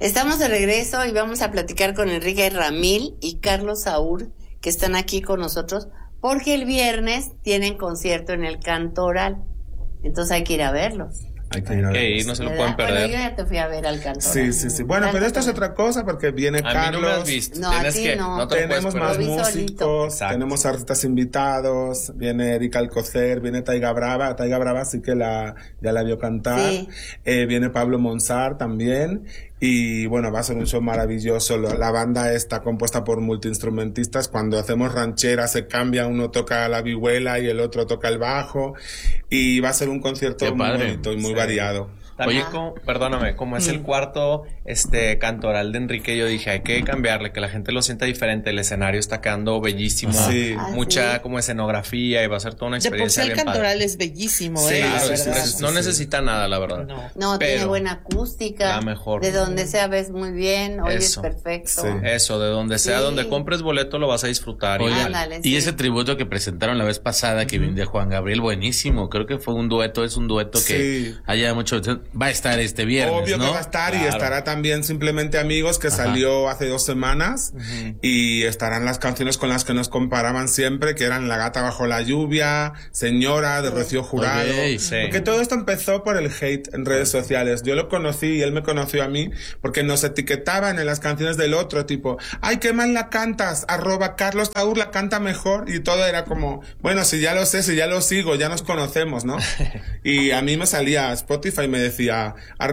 Estamos de regreso y vamos a platicar con Enrique Ramil y Carlos Saúl, que están aquí con nosotros, porque el viernes tienen concierto en el Cantoral. Entonces hay que ir a verlos. Hay que ir a verlos. No se lo pueden perder. Bueno, yo ya te fui a ver al Cantoral. Sí. Bueno, pero esto es otra cosa porque viene Carlos. A mí no me has visto. No, a ti no. Tenemos más músicos, Exacto. tenemos artistas invitados, viene Erika Alcocer, viene Taiga Brava. Taiga Brava sí que ya la vio cantar. Sí. Viene Pablo Monsar también. Y bueno, va a ser un show maravilloso. La banda está compuesta por multiinstrumentistas. Cuando hacemos ranchera se cambia, uno toca la vihuela y el otro toca el bajo. Y va a ser un concierto muy bonito y muy variado. También, perdóname, como es el cuarto cantoral de Enrique, yo dije, hay que cambiarle, que la gente lo sienta diferente. El escenario está quedando bellísimo. Sí. Mucha como escenografía y va a ser toda una experiencia de por sí el cantoral es bellísimo, sí, no sí. necesita nada, la verdad. No, tiene buena acústica. La mejor. De donde sea ves muy bien, oyes perfecto. Sí. Eso, de donde sea, donde compres boleto lo vas a disfrutar. Y ese tributo que presentaron la vez pasada, que vino de Juan Gabriel, buenísimo. Creo que fue un dueto, es un dueto que haya mucho... Va a estar este viernes, obvio, ¿no? que va a estar, y estará también Simplemente Amigos, que salió hace 2 semanas, y estarán las canciones con las que nos comparaban siempre, que eran La Gata Bajo la Lluvia, Señora, de Rocío Jurado. Porque todo esto empezó por el hate en redes sociales. Yo lo conocí y él me conoció a mí porque nos etiquetaban en las canciones del otro, tipo, ay, qué mal la cantas, @Carlos Saúl la canta mejor, y todo era como, bueno, si ya lo sé, si ya lo sigo, ya nos conocemos, ¿no? Y a mí me salía Spotify y me decía,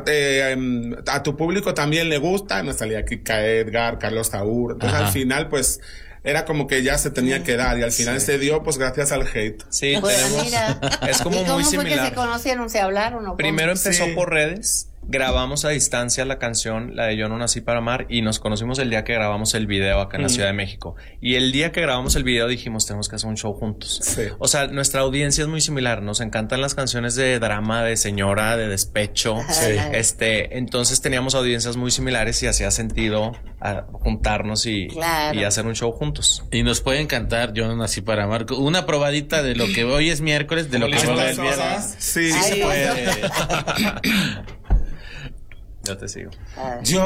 a tu público también le gusta, y me salía Kika Edgar, Carlos Saúl. Entonces al final pues era como que ya se tenía que dar, y al final se dio pues gracias al hate. Sí, Pues mira. es como ¿Y cómo muy fue similar. que se conocieron? ¿Se hablaron o Primero empezó Sí. por redes, grabamos a distancia la canción, la de Yo no nací para amar, y nos conocimos el día que grabamos el video acá en la Ciudad de México. Y el día que grabamos el video dijimos, tenemos que hacer un show juntos. Sí. O sea, nuestra audiencia es muy similar, nos encantan las canciones de drama, de señora, de despecho. Sí. Entonces teníamos audiencias muy similares y hacía sentido juntarnos y hacer un show juntos. Y nos pueden cantar Yo no nací para amar. Una probadita de lo que hoy es miércoles, de lo que va el viernes. Sí, Ay, se puede. Yo te sigo. Yo